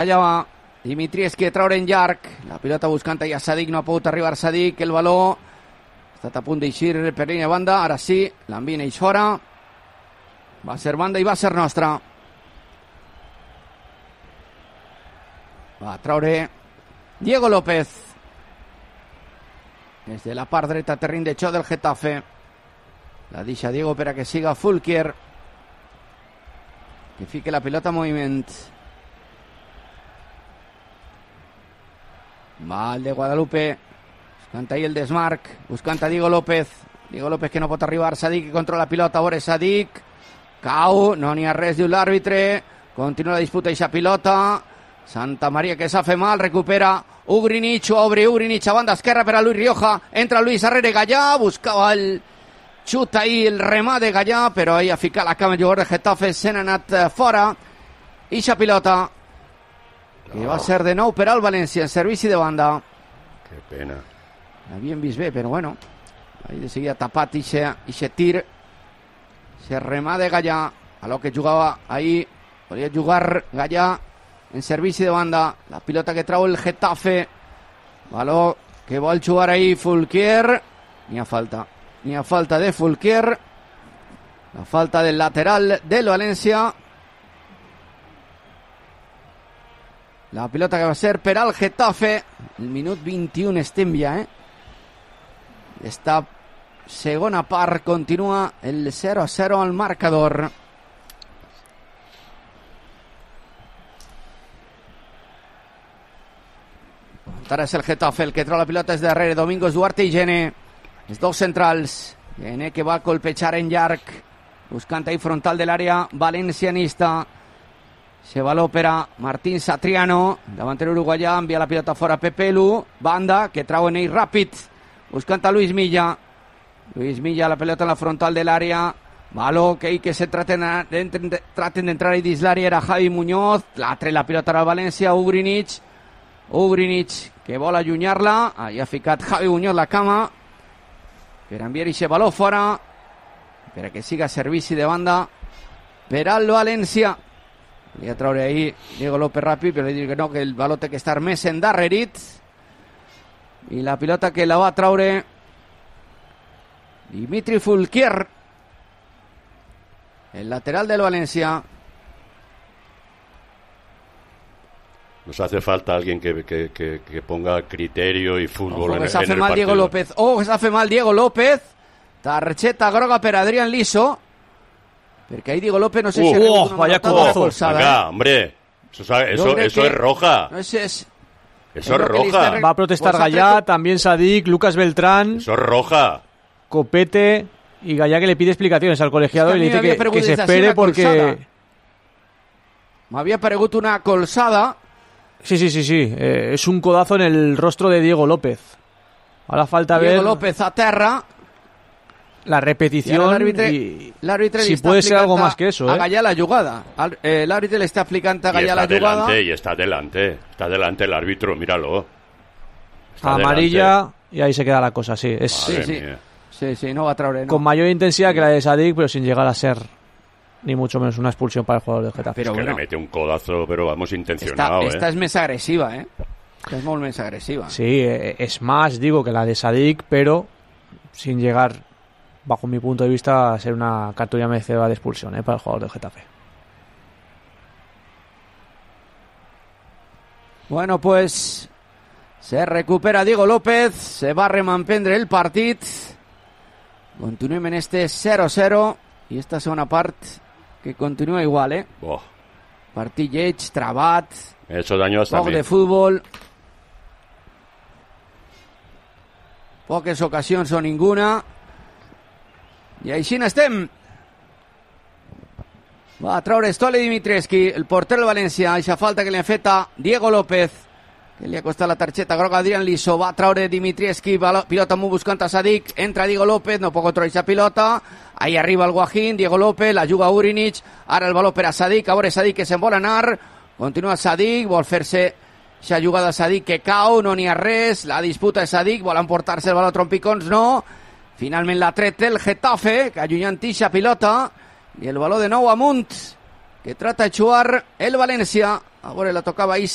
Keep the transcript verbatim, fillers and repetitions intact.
allà va Dimitrievski, treure en llarg, la pilota buscant allà Sadik, no ha pogut arribar Sadik, el valor ha estat a punt d'eixir per línia de banda, ara sí, l'envien ells fora, va ser banda i va ser nostra. Va a treure Diego López des de la part dreta, terreny de xoc del Getafe, la deixa Diego per a que siga Fulquier, que fique la pilota en moviment. Va el de Guadalupe, buscant ahí el desmarc, buscant a Diego López, Diego López que no pot arribar, Sadik que controla la pilota, a veure Sadik, cau, no n'hi ha res, diu l'àrbitre, continua la disputa eixa pilota, Santa Maria que s'ha fet mal, recupera Ugrinic, obre Ugrinic a banda esquerra per a Luis Rioja, entra Luis darrere Gallà, buscava el xut ahí, el remà de Gallà, però ahí ha ficat la cama el jugador de Getafe, se n'ha anat fora, eixa pilota, que va ser de nou per al València, en servici de banda. Que pena. L'havien vist bé, però bueno, ahí de seguida tapat eixe tir, se remà de Gallà, a lo que jugava ahí, podia jugar Gallà, en servici de banda, la pilota que trau el Getafe, valor que vol jugar ahí Fulquier, ni a falta, ni a falta de Fulquier, la falta del lateral del València, la pilota que va ser per al Getafe, el minut vint-i-u estem ja, eh? Esta segona part continua el zero a zero al marcador. Ara és el Getafe el que trau la pilota és darrere, Domingos Duarte i Gene, els dos centrals, Gene que va colpejar en llarg, buscant ahí frontal de l'àrea valencianista, se való per a Martín Satriano, davanter uruguaià, envia la pilota fora Pepe Lu, banda que trau en ell ràpid, buscant a Luis Milla, Luis Milla la pilota en la frontal de l'àrea, való que ell que se traten, traten d'entrar ahí dins l'àrea era Javi Muñoz, l'altre la pilota al València, Ugrinic, Ugrinic que vol allunyar-la, ahí ha ficat Javi Muñoz la cama per enviar aquest valor fora per a que siga servici de banda per al València. Volia treure ahí Diego López ràpid, però li dic que no, que el valor té que estar més endarrerit, i la pilota que la va treure Dimitri Fulquier, el lateral del València. Nos hace falta alguien que, que, que, que ponga criterio y fútbol. Ojo, en, que s'ha en fet el mal partido. Diego López. Ojo, que s'ha fet mal Diego López. Targeta groga per Adrián Liso. Perquè ahí Diego López no sé uh, si... Oh, una vaya codazo. Venga, eh? hombre. Eso, eso, eso es roja. No sé, es, eso es, es roja. Va a protestar pues Gallà, también Sadik, Lucas Beltrán. Eso es roja. Copete y Gallà que le pide explicaciones al colegiado es que y le dice que, que se espere porque... Me había paregut una colzada. Sí, sí, sí, sí. Eh, es un codazo en el rostro de Diego López. Ahora falta Diego ver... Diego López a terra. La repetición y... L'àrbitre si puede ser algo más que eso, a ¿eh? Gallà la jugada. Eh, l'àrbitre le está aplicando a Gallà la jugada. Delante, y está delante. Está delante el árbitro, míralo. Está amarilla delante. Y ahí se queda la cosa, sí. Es, sí, sí. sí, sí, no va a traer. No. Con mayor intensidad que la de Sadik, pero sin llegar a ser... ni mucho menos una expulsión para el jugador del Getafe. Pero es que bueno, le mete un codazo, pero vamos, intencionado. Esta, esta eh. es més agresiva, eh? Esta es molt més agresiva. Sí, es más, digo, que la de Sadik, pero sin llegar, bajo mi punto de vista, a ser una cartulina merecedora de expulsión, eh, para el jugador del Getafe. Bueno, pues se recupera Diego López, se va a remampendre el partit. Continuem en este cero cero i esta segona part que continua igual, eh? Oh. Partit lleig, trabat, he hecho daño hasta poc mí. de futbol, poques ocasions o ninguna, i així n'estem. Va a treure Stole Dimitrievski, el porter del València, eixa falta que li ha fet a Diego López, que li ha costat la targeta groga a Adrián Liso. Va a treure Dimitrievski, pilota molt buscant a Sadik, entra Diego López, no pot controlar aquesta pilota, ahí arriba el Guajín, Diego López, la juga Ugrinic, ara el valor per a Sadik, a veure Sadik que se'n vol anar, continua Sadik, vol fer-se aquesta jugada Sadik que cau, no n'hi ha res, la disputa de Sadik, vol emportar-se el valor trompicons, no, finalment l'ha tret el Getafe, que allunyant eixa pilota, i el valor de nou amunt, que trata de jugar el València, a veure la tocava ahí